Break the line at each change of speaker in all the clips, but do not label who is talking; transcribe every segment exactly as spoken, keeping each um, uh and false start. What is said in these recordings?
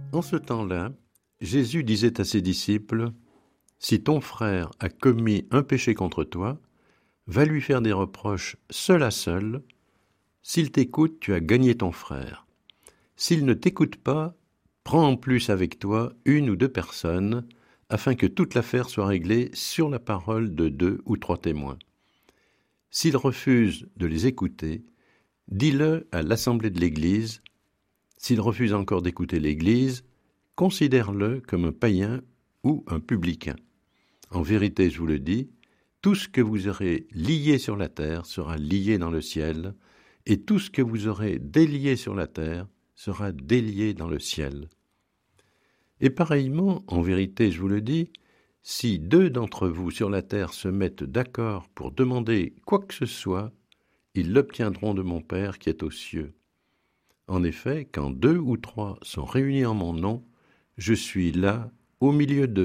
En ce temps-là, Jésus disait à ses disciples, « Si ton frère a commis un péché contre toi, va lui faire des reproches seul à seul. S'il t'écoute, tu as gagné ton frère. S'il ne t'écoute pas, prends en plus avec toi une ou deux personnes, afin que toute l'affaire soit réglée sur la parole de deux ou trois témoins. S'il refuse de les écouter, dis-le à l'assemblée de l'Église. S'il refuse encore d'écouter l'Église, considère-le comme un païen ou un publicain. En vérité, je vous le dis, tout ce que vous aurez lié sur la terre sera lié dans le ciel, et tout ce que vous aurez délié sur la terre sera délié dans le ciel. Et pareillement, en vérité, je vous le dis, si deux d'entre vous sur la terre se mettent d'accord pour demander quoi que ce soit, ils l'obtiendront de mon Père qui est aux cieux. En effet, quand deux ou trois sont réunis en mon nom, je suis là au milieu d'eux. »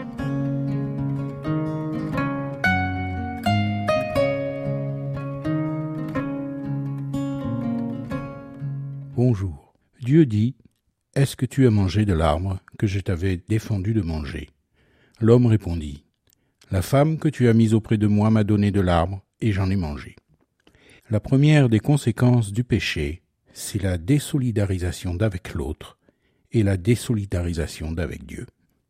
Bonjour. Dieu dit, « Est-ce que tu as mangé de l'arbre que je t'avais défendu de manger ?» L'homme répondit, « La femme que tu as mise auprès de moi m'a donné de l'arbre et j'en ai mangé. » La première des conséquences du péché, c'est la désolidarisation d'avec l'autre et la désolidarisation d'avec Dieu.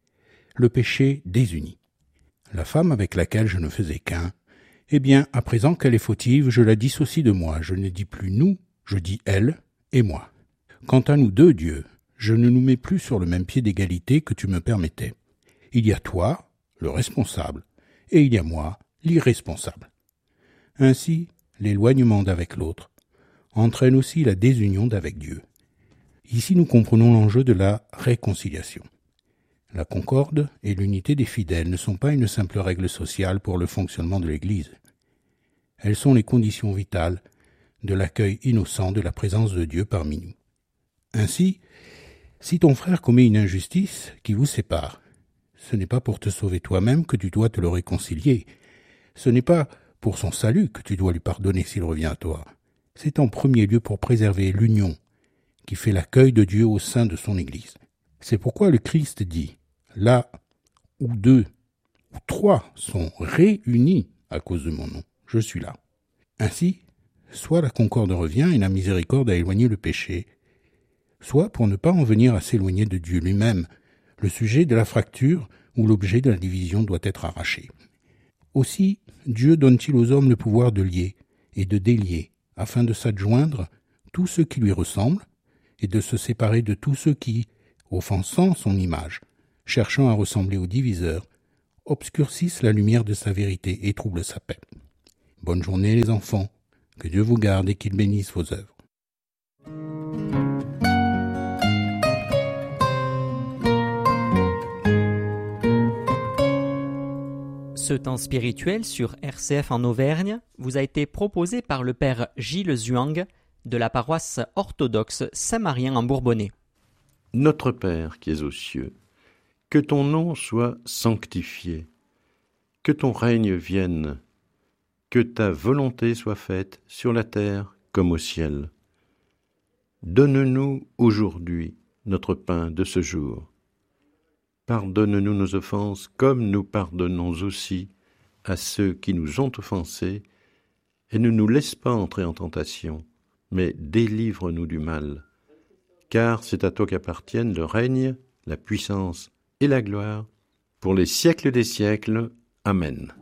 Le péché désunit. La femme avec laquelle je ne faisais qu'un, eh bien, à présent qu'elle est fautive, je la dissocie de moi. Je ne dis plus nous, je dis elle et moi. Quant à nous deux, Dieu, je ne nous mets plus sur le même pied d'égalité que tu me permettais. Il y a toi, le responsable, et il y a moi, l'irresponsable. Ainsi, l'éloignement d'avec l'autre entraîne aussi la désunion d'avec Dieu. Ici, nous comprenons l'enjeu de la réconciliation. La concorde et l'unité des fidèles ne sont pas une simple règle sociale pour le fonctionnement de l'Église. Elles sont les conditions vitales de l'accueil innocent de la présence de Dieu parmi nous. Ainsi, si ton frère commet une injustice qui vous sépare, ce n'est pas pour te sauver toi-même que tu dois te le réconcilier. Ce n'est pas pour son salut que tu dois lui pardonner s'il revient à toi. C'est en premier lieu pour préserver l'union qui fait l'accueil de Dieu au sein de son Église. C'est pourquoi le Christ dit, là où deux ou trois sont réunis à cause de mon nom, je suis là. Ainsi, soit la concorde revient et la miséricorde a éloigné le péché, soit pour ne pas en venir à s'éloigner de Dieu lui-même, le sujet de la fracture ou l'objet de la division doit être arraché. Aussi, Dieu donne-t-il aux hommes le pouvoir de lier et de délier, afin de s'adjoindre tous ceux qui lui ressemblent et de se séparer de tous ceux qui, offensant son image, cherchant à ressembler au diviseur, obscurcissent la lumière de sa vérité et troublent sa paix. Bonne journée les enfants, que Dieu vous garde et qu'il bénisse vos œuvres.
Ce temps spirituel sur R C F en Auvergne vous a été proposé par le père Gilles Zuang de la paroisse orthodoxe Saint-Marien en Bourbonnais.
Notre Père qui es aux cieux, que ton nom soit sanctifié, que ton règne vienne, que ta volonté soit faite sur la terre comme au ciel. Donne-nous aujourd'hui notre pain de ce jour. Pardonne-nous nos offenses comme nous pardonnons aussi à ceux qui nous ont offensés, et ne nous laisse pas entrer en tentation, mais délivre-nous du mal. Car c'est à toi qu'appartiennent le règne, la puissance et la gloire, pour les siècles des siècles. Amen.